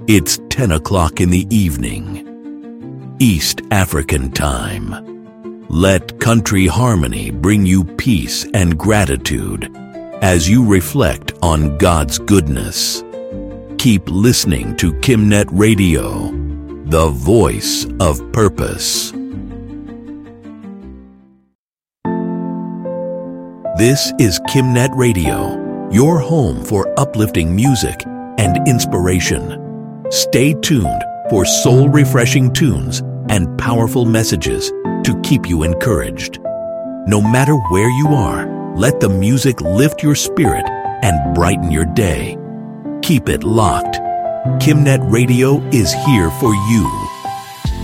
It's 10 o'clock in the evening, East African time. Let Country Harmony bring you peace and gratitude as you reflect on God's goodness. Keep listening to KimNet Radio, the voice of purpose. This is KimNet Radio, your home for uplifting music and inspiration. Stay tuned for soul-refreshing tunes and powerful messages to keep you encouraged. No matter where you are, let the music lift your spirit and brighten your day. Keep it locked. KimNet Radio is here for you.